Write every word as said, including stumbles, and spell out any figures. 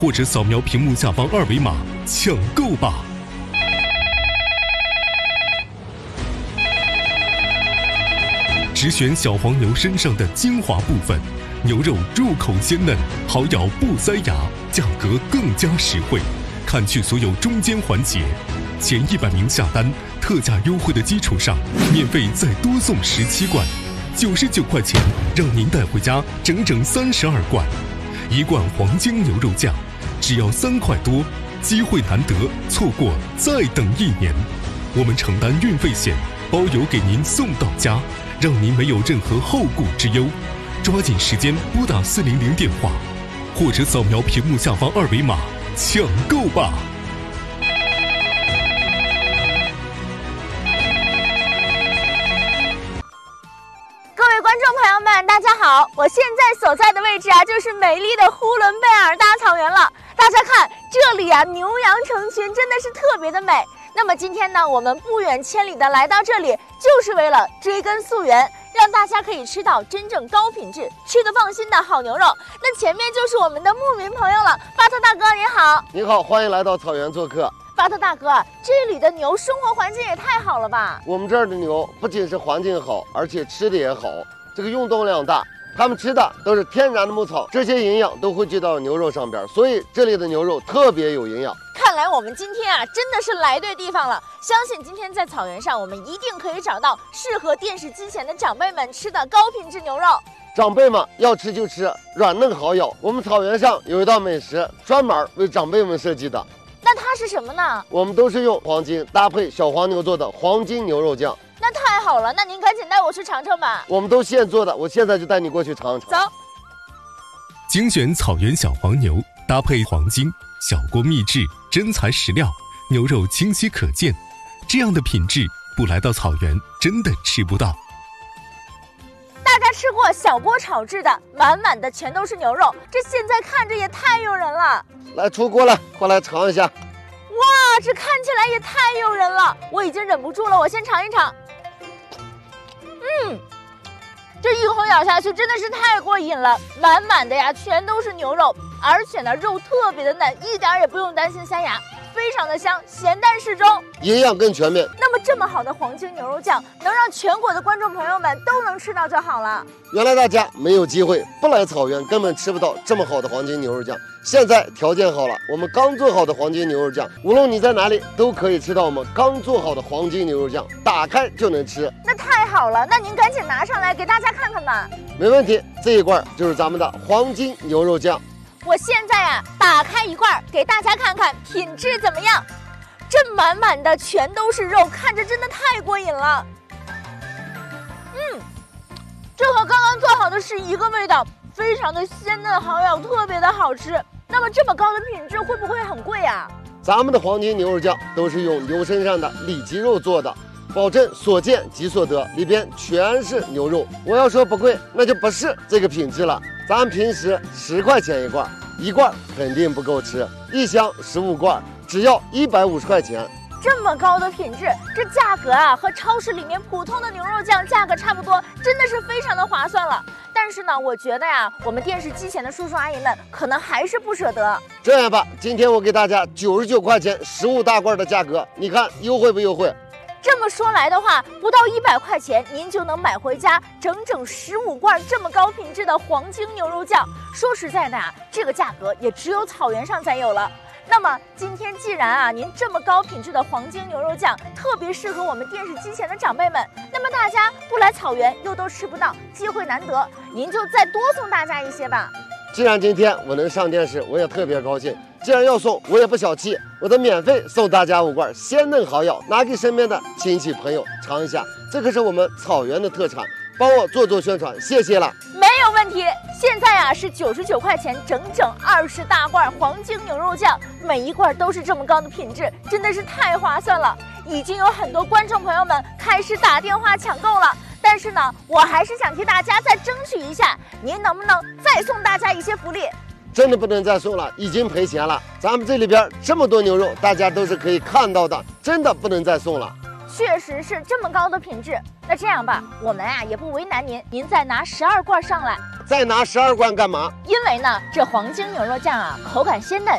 或者扫描屏幕下方二维码抢购吧！只选小黄牛身上的精华部分，牛肉入口鲜嫩，好咬不塞牙，价格更加实惠，砍去所有中间环节。前一百名下单，特价优惠的基础上，免费再多送十七罐，九十九块钱让您带回家整整三十二罐。一罐黄金牛肉酱只要三块多，机会难得，错过再等一年。我们承担运费险，包邮给您送到家，让您没有任何后顾之忧。抓紧时间拨打四零零电话，或者扫描屏幕下方二维码抢购吧！ 各位观众朋友们，大家好！我现在所在的位置啊，就是美丽的呼伦贝尔大草原了。大家看，这里啊，牛羊成群，真的是特别的美。那么今天呢，我们不远千里的来到这里，就是为了追根溯源，让大家可以吃到真正高品质、吃得放心的好牛肉。那前面就是我们的牧民朋友了，巴特大哥，你好！ 你好，欢迎来到草原做客。 巴特大哥，这里的牛生活环境也太好了吧？ 我们这儿的牛不仅是环境好，而且吃的也好，这个运动量大。他们吃的都是天然的牧草，这些营养都汇聚到牛肉上边，所以这里的牛肉特别有营养。 看来我们今天啊，真的是来对地方了。相信今天在草原上，我们一定可以找到适合电视机前的长辈们吃的高品质牛肉。 长辈们要吃就吃，软嫩好咬。我们草原上有一道美食，专门为长辈们设计的。 那它是什么呢？ 我们都是用黄金搭配小黄牛做的黄金牛肉酱。 那太好了，那您赶紧带我去尝尝吧。 我们都现做的，我现在就带你过去尝尝。 走。 精选草原小黄牛，搭配黄金，小锅秘制，真材实料，牛肉清晰可见，这样的品质不来到草原真的吃不到。 大家吃过小锅炒制的，满满的全都是牛肉，这现在看着也太诱人了。 来，出锅了，快来尝一下。 哇，这看起来也太诱人了，我已经忍不住了，我先尝一尝。嗯，这一口咬下去真的是太过瘾了，满满的呀全都是牛肉，而且呢肉特别的嫩，一点也不用担心塞牙，非常的香，咸淡适中， 营养更全面。 那么这么好的黄金牛肉酱，能让全国的观众朋友们都能吃到就好了。 原来大家没有机会，不来草原根本吃不到这么好的黄金牛肉酱。现在条件好了，我们刚做好的黄金牛肉酱，无论你在哪里都可以吃到我们刚做好的黄金牛肉酱，打开就能吃。 那太好了，那您赶紧拿上来给大家看看吧。 没问题，这一罐就是咱们的黄金牛肉酱。 我现在啊，打开一罐给大家看看品质怎么样。这满满的全都是肉，看着真的太过瘾了。嗯，这和刚刚做好的是一个味道，非常的鲜嫩好咬，特别的好吃。那么这么高的品质会不会很贵啊？ 咱们的黄金牛肉酱都是用牛身上的里脊肉做的，保证所见即所得，里边全是牛肉。我要说不贵，那就不是这个品质了。咱们平时十块钱一罐，一罐肯定不够吃，一箱十五罐，只要一百五十块钱。 这么高的品质，这价格啊和超市里面普通的牛肉酱价格差不多，真的是非常的划算了。但是呢，我觉得呀，我们电视机前的叔叔阿姨们可能还是不舍得。 这样吧，今天我给大家九十九块钱十五大罐的价格，你看优惠不优惠？ 这么说来的话，不到一百块钱，您就能买回家整整十五罐这么高品质的黄金牛肉酱。说实在的啊，这个价格也只有草原上才有了。那么今天既然啊，您这么高品质的黄金牛肉酱特别适合我们电视机前的长辈们，那么大家不来草原又都吃不到，机会难得，您就再多送大家一些吧。 既然今天我能上电视，我也特别高兴。既然要送，我也不小气，我都免费送大家五罐鲜嫩好咬，拿给身边的亲戚朋友尝一下，这可是我们草原的特产，帮我做做宣传，谢谢了。 没有问题，现在啊是九十九块钱，整整二十大罐黄金牛肉酱，每一罐都是这么高的品质，真的是太划算了。已经有很多观众朋友们开始打电话抢购了。但是呢，我还是想替大家再争取一下，您能不能再送大家一些福利？ 真的不能再送了，已经赔钱了。咱们这里边这么多牛肉，大家都是可以看到的，真的不能再送了。 确实是这么高的品质。那这样吧，我们啊也不为难您，您再拿十二罐上来。 再拿十二罐干嘛？ 因为呢，这黄金牛肉酱啊，口感鲜嫩，